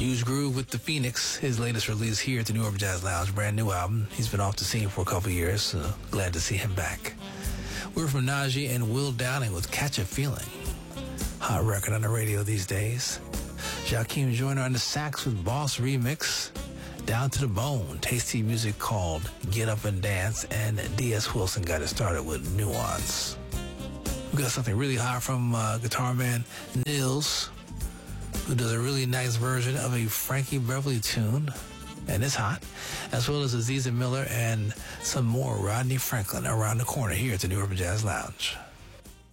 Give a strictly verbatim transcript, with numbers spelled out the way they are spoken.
Huge Groove with the Phoenix, his latest release here at the New Urban Jazz Lounge, brand new album. He's been off the scene for a couple years, so glad to see him back. We're from Najee and Will Downing with Catch a Feeling. Hot record on the radio these days. Joakim Joyner on the sax with Boss Remix. Down to the Bone, tasty music called Get Up and Dance, and D S Wilson got it started with Nuance. We got something really hot from uh, guitar man Nils, who does a really nice version of a Frankie Beverly tune, and it's hot, as well as Aziza Miller and some more Rodney Franklin around the corner here at the New Urban Jazz Lounge.